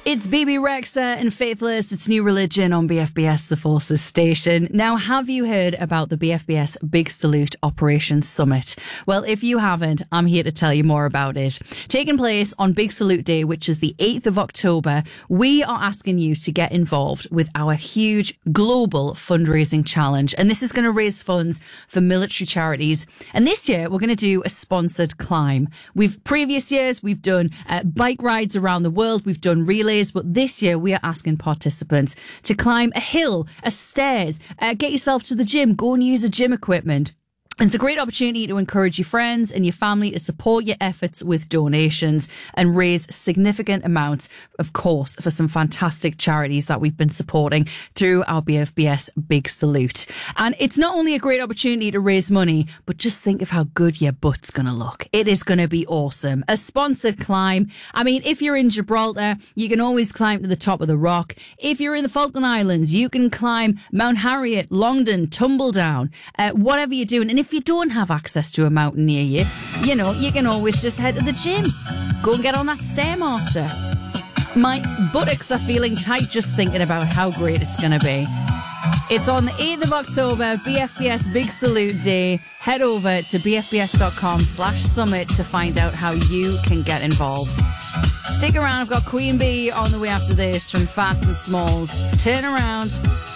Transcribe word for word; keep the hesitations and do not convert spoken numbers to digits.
It's B B Rexa and Faithless. It's New Religion on B F B S, the Forces station. Now, have you heard about the B F B S Big Salute Operation Summit? Well, if you haven't, I'm here to tell you more about it. Taking place on Big Salute Day, which is the eighth of October, we are asking you to get involved with our huge global fundraising challenge. And this is going to raise funds for military charities. And this year, we're going to do a sponsored climb. We've previous years, we've done uh, bike rides around the world. We've done relays. But this year we are asking participants to climb a hill, a stairs, uh, get yourself to the gym, go and use a gym equipment. It's a great opportunity to encourage your friends and your family to support your efforts with donations and raise significant amounts, of course, for some fantastic charities that we've been supporting through our B F B S Big Salute. And it's not only a great opportunity to raise money, but just think of how good your butt's going to look. It is going to be awesome. A sponsored climb. I mean, if you're in Gibraltar, you can always climb to the top of the rock. If you're in the Falkland Islands, you can climb Mount Harriet, Longdon, Tumbledown, uh, whatever you're doing. And if If you don't have access to a mountain near you, you know, you can always just head to the gym. Go and get on that Stairmaster. My buttocks are feeling tight just thinking about how great it's going to be. It's on the eighth of October, B F B S Big Salute Day. Head over to bfbs.com slash summit to find out how you can get involved. Stick around, I've got Queen Bee on the way after this from Fats and Smalls. It's Turn Around.